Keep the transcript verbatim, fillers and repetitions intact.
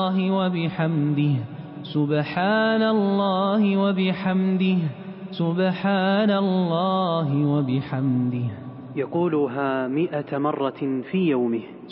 الله وبحمده سبحان الله وبحمده سبحان الله وبحمده. يقولها مئة مرة في يومه.